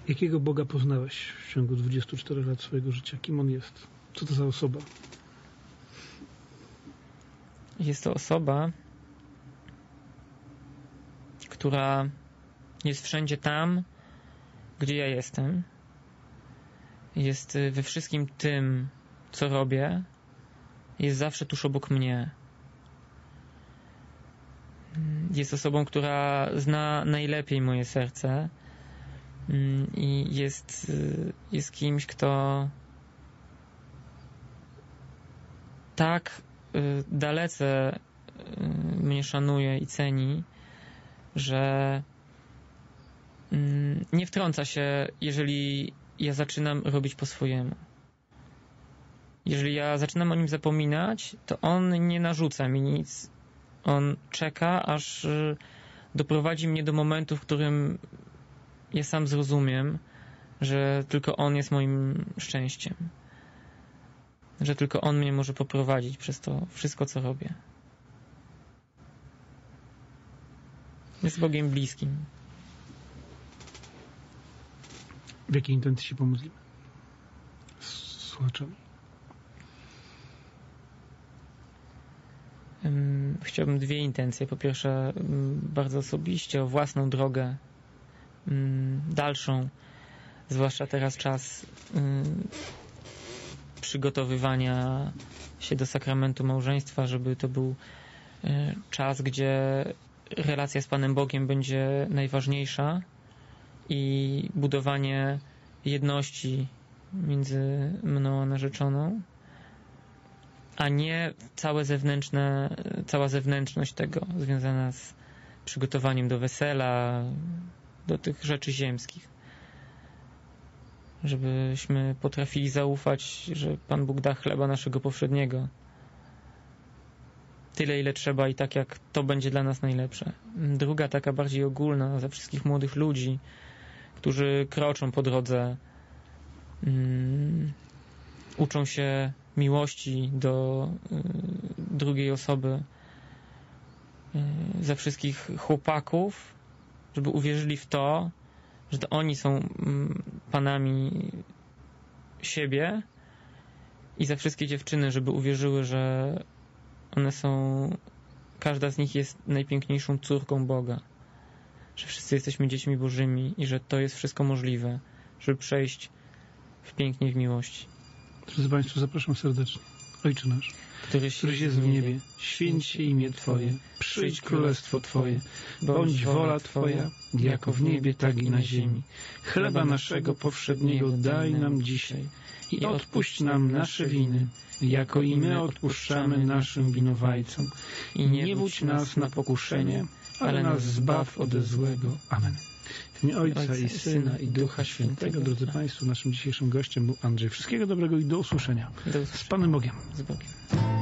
Jakiego Boga poznałeś w ciągu 24 lat swojego życia? Kim On jest? Co to za osoba? Jest to osoba, która jest wszędzie tam, gdzie ja jestem. Jest we wszystkim tym, co robię. Jest zawsze tuż obok mnie. Jest osobą, która zna najlepiej moje serce i jest kimś, kto tak dalece mnie szanuje i ceni, że nie wtrąca się, jeżeli ja zaczynam robić po swojemu. Jeżeli ja zaczynam o nim zapominać, to on nie narzuca mi nic. On czeka, aż doprowadzi mnie do momentu, w którym ja sam zrozumiem, że tylko on jest moim szczęściem. Że tylko on mnie może poprowadzić przez to wszystko, co robię. Jest Bogiem bliskim. W jakiej intencji się pomodlimy? Z słuchaczami. Chciałbym dwie intencje. Po pierwsze, bardzo osobiście, o własną drogę dalszą, zwłaszcza teraz czas przygotowywania się do sakramentu małżeństwa, żeby to był czas, gdzie relacja z Panem Bogiem będzie najważniejsza i budowanie jedności między mną a narzeczoną, a nie cała zewnętrzność tego związana z przygotowaniem do wesela, do tych rzeczy ziemskich. Żebyśmy potrafili zaufać, że Pan Bóg da chleba naszego powszedniego. Tyle, ile trzeba i tak, jak to będzie dla nas najlepsze. Druga, taka bardziej ogólna, za wszystkich młodych ludzi, którzy kroczą po drodze, uczą się miłości do drugiej osoby, za wszystkich chłopaków, żeby uwierzyli w to, że to oni są panami siebie, i za wszystkie dziewczyny, żeby uwierzyły, że one są, każda z nich jest najpiękniejszą córką Boga, że wszyscy jesteśmy dziećmi Bożymi i że to jest wszystko możliwe, żeby przejść w pięknie w miłości. Drodzy Państwo, zapraszam serdecznie. Ojcze nasz, któryś jest w niebie, święć się imię Twoje, przyjdź królestwo Twoje, bądź wola Twoja, jako w niebie, tak i na ziemi. Chleba naszego powszedniego daj nam dzisiaj i odpuść nam nasze winy, jako i my odpuszczamy naszym winowajcom. I nie wódź nas na pokuszenie, ale nas zbaw ode złego. Amen. W imię Ojca i Syna i Ducha Świętego. Drodzy Państwo, naszym dzisiejszym gościem był Andrzej. Wszystkiego dobrego i do usłyszenia. Z Panem Bogiem. Z Bogiem.